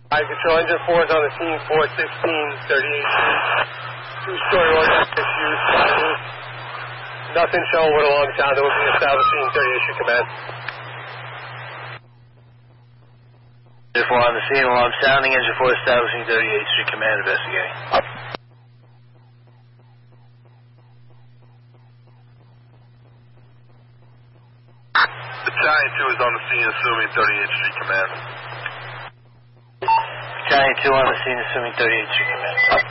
Control, engine 4 is on the scene, 416, 38th Street. Two-story ordnance issues. Nothing showing what alarm sound that would be establishing 38th Street Command. Engine 4 on the scene, alarm sounding, engine 4 establishing 38th Street Command, investigating. Battalion 2 is on the scene, assuming 38th Street Command. Battalion 2 on the scene, assuming 38th Street Command.